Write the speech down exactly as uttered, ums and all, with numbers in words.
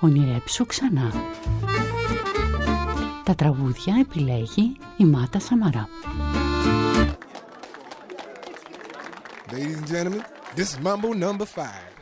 ονειρέψου ξανά. Τα τραγούδια επιλέγει η Μάτα Σαμαρά. Ladies and gentlemen, this is Mambo number five.